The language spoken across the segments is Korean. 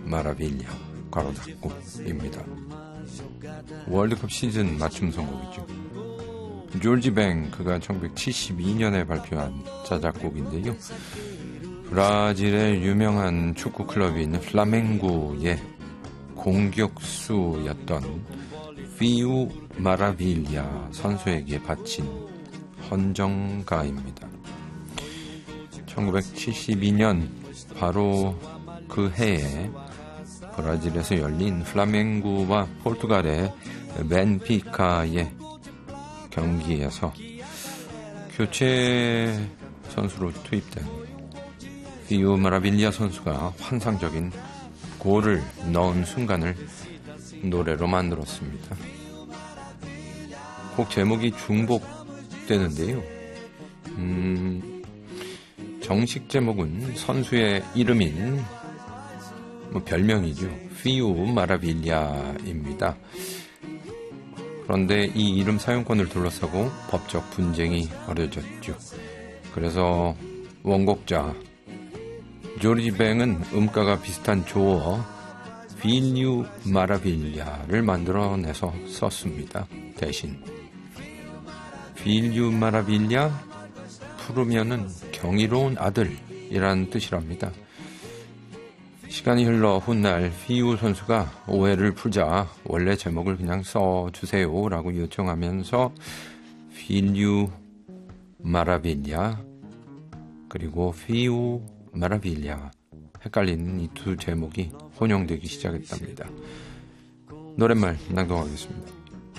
마라빌리아 괄호 닫고입니다. 월드컵 시즌 맞춤 선곡이죠. 조지 뱅, 그가 1972년에 발표한 자작곡인데요. 브라질의 유명한 축구 클럽이 있는 플라멩고의 공격수였던 피우 마라빌리아 선수에게 바친 헌정가입니다. 1972년 바로 그 해에 브라질에서 열린 플라멩고와 포르투갈의 벤피카의 경기에서 교체 선수로 투입된 피우 마라빌리아 선수가 환상적인 골을 넣은 순간을 노래로 만들었습니다. 곡 제목이 중복되는데요. 정식 제목은 선수의 이름인 별명이죠. 피우 마라빌리아입니다. 그런데 이 이름 사용권을 둘러싸고 법적 분쟁이 벌어졌죠. 그래서 원곡자 조지 뱅은 음가가 비슷한 조어 필유 마라빌리아를 만들어내서 썼습니다. 대신 필유 마라빌리아, 푸르면은 경이로운 아들이란 뜻이랍니다. 시간이 흘러 훗날 피우 선수가 오해를 풀자 원래 제목을 그냥 써주세요 라고 요청하면서 필유 마라빌리아 그리고 피우 마라빌리아, 헷갈리는 이 두 제목이 혼용되기 시작했답니다. 노랫말 낭독하겠습니다.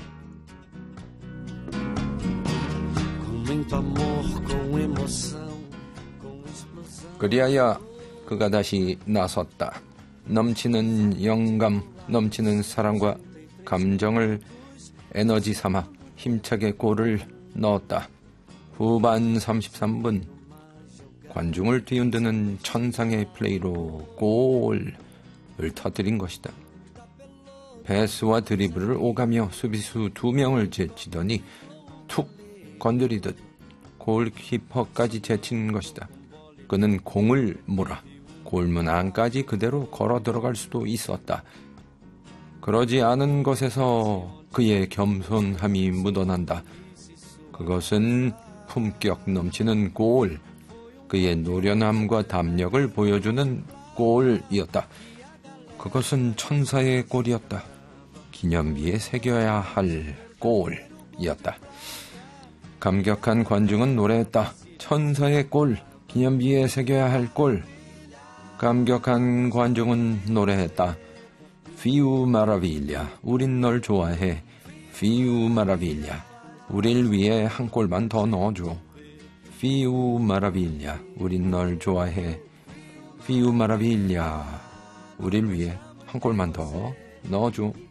그리하여 그가 다시 나섰다. 넘치는 영감, 넘치는 사랑과 감정을 에너지 삼아 힘차게 골을 넣었다. 후반 33분 관중을 뒤흔드는 천상의 플레이로 골을 터뜨린 것이다. 패스와 드리블을 오가며 수비수 2명을 제치더니 툭 건드리듯 골키퍼까지 제친 것이다. 그는 공을 몰아 골문 안까지 그대로 걸어 들어갈 수도 있었다. 그러지 않은 것에서 그의 겸손함이 묻어난다. 그것은 품격 넘치는 골, 그의 노련함과 담력을 보여주는 골이었다. 그것은 천사의 골이었다. 기념비에 새겨야 할 골이었다. 감격한 관중은 노래했다. 천사의 골, 기념비에 새겨야 할 골. 감격한 관중은 노래했다. 피우 마라빌리아, 우린 널 좋아해. 피우 마라빌리아, 우릴 위해 한 골만 더 넣어줘. 피우 마라빌리아, 우린 널 좋아해. 피우 마라빌리아, 우릴 위해 한 골만 더 넣어줘.